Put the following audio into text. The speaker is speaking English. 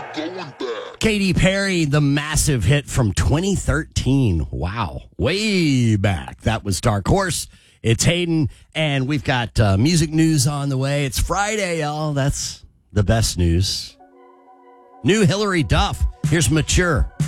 Katy Perry, the massive hit from 2013. Wow. Way back. That was Dark Horse. It's Hayden, and we've got music news on the way. It's Friday, y'all. That's the best news. New Hillary Duff. Here's Mature.